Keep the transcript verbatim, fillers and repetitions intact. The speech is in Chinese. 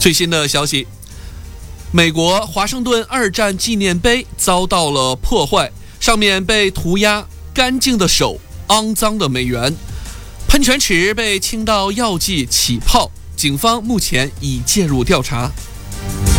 最新的消息，美国华盛顿二战纪念碑遭到了破坏，上面被涂鸦干净的手、肮脏的美元，喷泉池被倾倒药剂起泡，警方目前已介入调查。